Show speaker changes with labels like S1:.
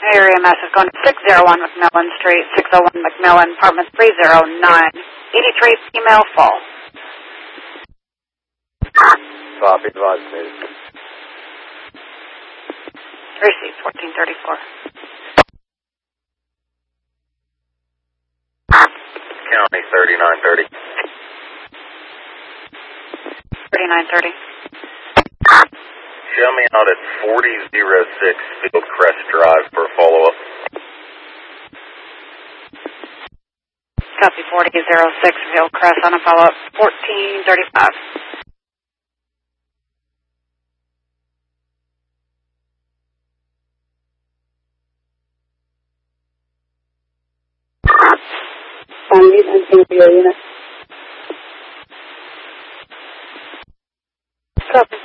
S1: Air EMS is going to 601 McMillan Street, 601 McMillan, apartment 309, 83 female full.
S2: Copy, advise me.
S1: Receipt 1434.
S2: County 3930.
S1: 3930.
S2: Show me out at 4006 Fieldcrest Drive for follow-up.
S1: Copy 4006 Fieldcrest on a follow-up 1435.
S3: Unit and unit.
S1: Copy